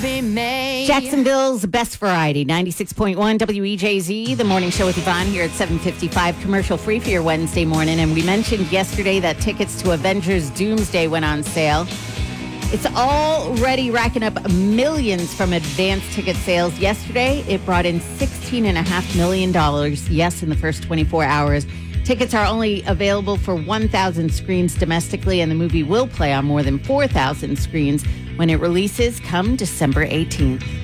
be made. Jacksonville's best variety, 96.1 WEJZ, the morning show with Yvonne here at 7:55, commercial free for your Wednesday morning. And we mentioned yesterday that tickets to Avengers Doomsday went on sale. It's already racking up millions from advanced ticket sales. Yesterday, it brought in $16.5 million, yes, in the first 24 hours. Tickets are only available for 1,000 screens domestically, and the movie will play on more than 4,000 screens when it releases come December 18th.